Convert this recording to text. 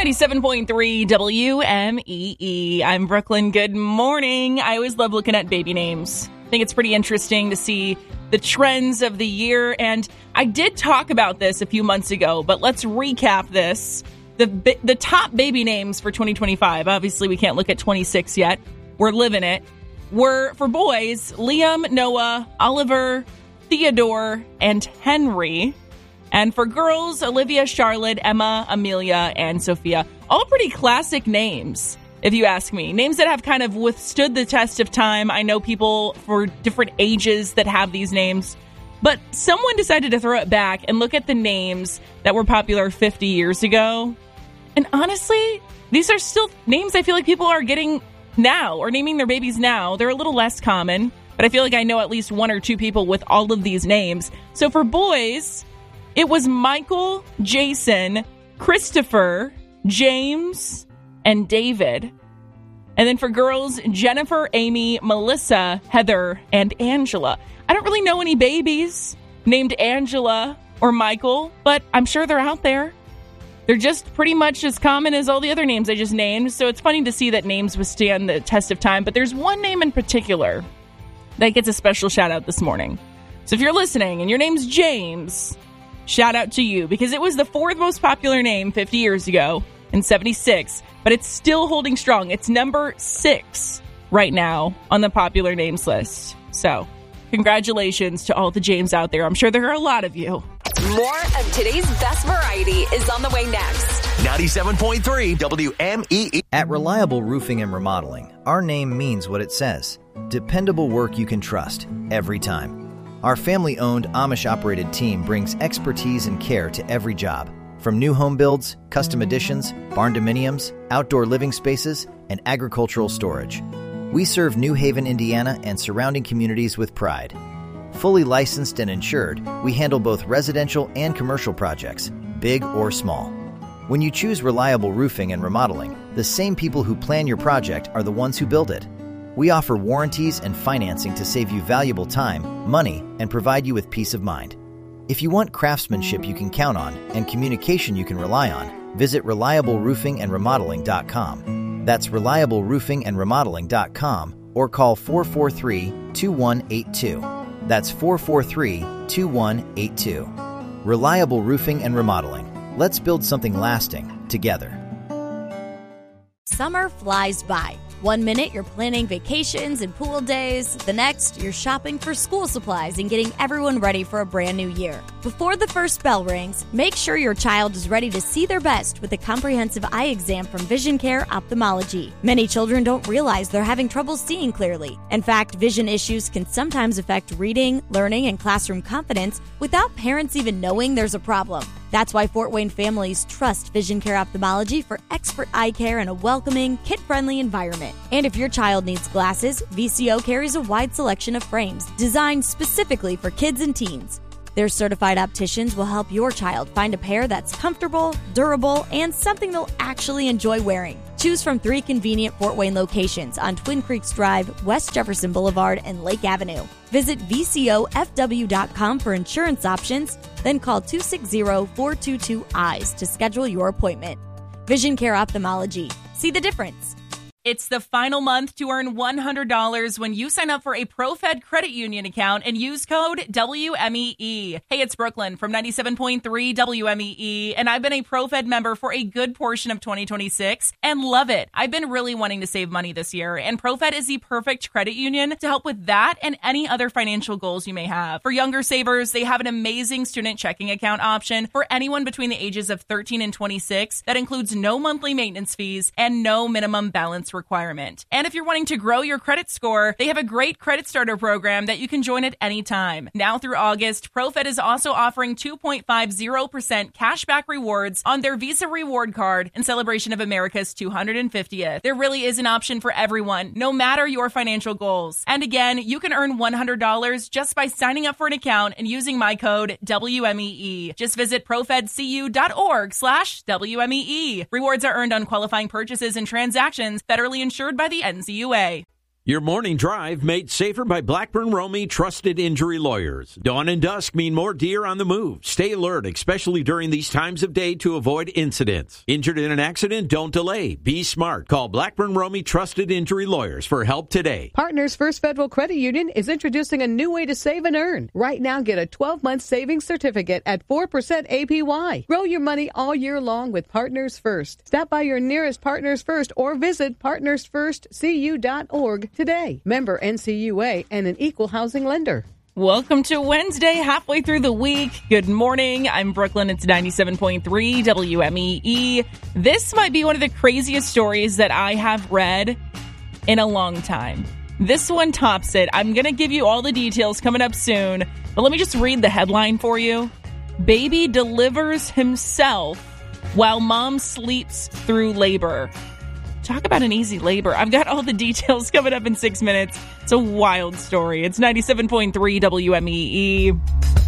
97.3 WMEE. I'm Brooklyn. Good morning. I always love looking at baby names. I think it's pretty interesting to see the trends of the year. And I did talk about this a few months ago, but let's recap this. The top baby names for 2025. Obviously, we can't look at 26 yet. We're living it. Were, for boys, Liam, Noah, Oliver, Theodore, and Henry. And for girls, Olivia, Charlotte, Emma, Amelia, and Sophia. All pretty classic names, if you ask me. Names that have kind of withstood the test of time. I know people for different ages that have these names. But someone decided to throw it back and look at the names that were popular 50 years ago. And honestly, these are still names I feel like people are getting now or naming their babies now. They're a little less common, but I feel like I know at least one or two people with all of these names. So for boys, it was Michael, Jason, Christopher, James, and David. And then for girls, Jennifer, Amy, Melissa, Heather, and Angela. I don't really know any babies named Angela or Michael, but I'm sure they're out there. They're just pretty much as common as all the other names I just named, so it's funny to see that names withstand the test of time. But there's one name in particular that gets a special shout out this morning. So if you're listening and your name's James, shout out to you, because it was the fourth most popular name 50 years ago in 76, but it's still holding strong. It's number 6 right now on the popular names list. So congratulations to all the James out there. I'm sure there are a lot of you. More of today's best variety is on the way next. 97.3 WMEE. At Reliable Roofing and Remodeling, our name means what it says. Dependable work you can trust every time. Our family-owned, Amish-operated team brings expertise and care to every job. From new home builds, custom additions, barn dominiums, outdoor living spaces, and agricultural storage. We serve New Haven, Indiana, and surrounding communities with pride. Fully licensed and insured, we handle both residential and commercial projects, big or small. When you choose Reliable Roofing and Remodeling, the same people who plan your project are the ones who build it. We offer warranties and financing to save you valuable time, money, and provide you with peace of mind. If you want craftsmanship you can count on and communication you can rely on, visit ReliableRoofingAndRemodeling.com. That's ReliableRoofingAndRemodeling.com or call 443-2182. That's 443-2182. Reliable Roofing and Remodeling. Let's build something lasting together. Summer flies by. 1 minute you're planning vacations and pool days. The next, you're shopping for school supplies and getting everyone ready for a brand new year. Before the first bell rings, make sure your child is ready to see their best with a comprehensive eye exam from Vision Care Ophthalmology. Many children don't realize they're having trouble seeing clearly. In fact, vision issues can sometimes affect reading, learning, and classroom confidence without parents even knowing there's a problem. That's why Fort Wayne families trust Vision Care Ophthalmology for expert eye care in a welcoming, kid-friendly environment. And if your child needs glasses, VCO carries a wide selection of frames designed specifically for kids and teens. Their certified opticians will help your child find a pair that's comfortable, durable, and something they'll actually enjoy wearing. Choose from 3 convenient Fort Wayne locations on Twin Creeks Drive, West Jefferson Boulevard, and Lake Avenue. Visit VCOFW.com for insurance options, then call 260-422-EYES to schedule your appointment. Vision Care Ophthalmology. See the difference. It's the final month to earn $100 when you sign up for a ProFed credit union account and use code WMEE. Hey, it's Brooklyn from 97.3 WMEE, and I've been a ProFed member for a good portion of 2026 and love it. I've been really wanting to save money this year, and ProFed is the perfect credit union to help with that and any other financial goals you may have. For younger savers, they have an amazing student checking account option for anyone between the ages of 13 and 26 that includes no monthly maintenance fees and no minimum balance requirement. And if you're wanting to grow your credit score, they have a great credit starter program that you can join at any time. Now through August, ProFed is also offering 2.50% cashback rewards on their Visa reward card in celebration of America's 250th. There really is an option for everyone, no matter your financial goals. And again, you can earn $100 just by signing up for an account and using my code WMEE. Just visit profedcu.org/WMEE. Rewards are earned on qualifying purchases and transactions federally insured by the NCUA. Your morning drive made safer by Blackburn Romey Trusted Injury Lawyers. Dawn and dusk mean more deer on the move. Stay alert, especially during these times of day, to avoid incidents. Injured in an accident? Don't delay. Be smart. Call Blackburn Romey Trusted Injury Lawyers for help today. Partners First Federal Credit Union is introducing a new way to save and earn. Right now, get a 12-month savings certificate at 4% APY. Grow your money all year long with Partners First. Stop by your nearest Partners First or visit partnersfirstcu.org today. Member NCUA and an equal housing lender. Welcome to Wednesday, halfway through the week. Good morning. I'm Brooklyn. It's 97.3 WMEE. This might be one of the craziest stories that I have read in a long time. This one tops it. I'm going to give you all the details coming up soon, but let me just read the headline for you. Baby delivers himself while mom sleeps through labor. Talk about an easy labor. I've got all the details coming up in 6 minutes. It's a wild story. It's 97.3 WMEE.